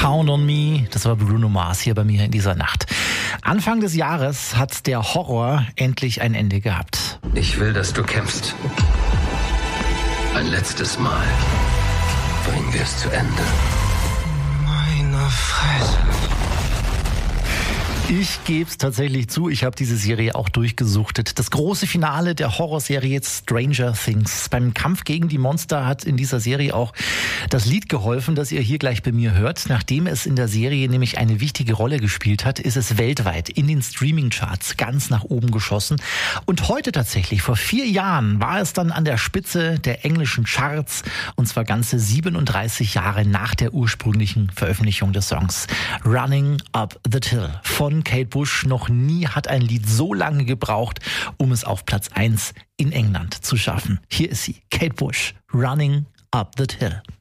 Count on Me, das war Bruno Mars hier bei mir in dieser Nacht. Anfang des Jahres hat der Horror endlich ein Ende gehabt. Ich will, dass du kämpfst. Ein letztes Mal. Bringen wir es zu Ende. Meine Fresse. Ich gebe es tatsächlich zu, ich habe diese Serie auch durchgesuchtet. Das große Finale der Horrorserie Stranger Things. Beim Kampf gegen die Monster hat in dieser Serie auch das Lied geholfen, das ihr hier gleich bei mir hört. Nachdem es in der Serie nämlich eine wichtige Rolle gespielt hat, ist es weltweit in den Streaming-Charts ganz nach oben geschossen. Und heute tatsächlich, vor 4 Jahren, war es dann an der Spitze der englischen Charts. Und zwar ganze 37 Jahre nach der ursprünglichen Veröffentlichung des Songs Running Up the Hill von Kate Bush. Noch nie hat ein Lied so lange gebraucht, um es auf Platz 1 in England zu schaffen. Hier ist sie, Kate Bush, Running Up the Hill.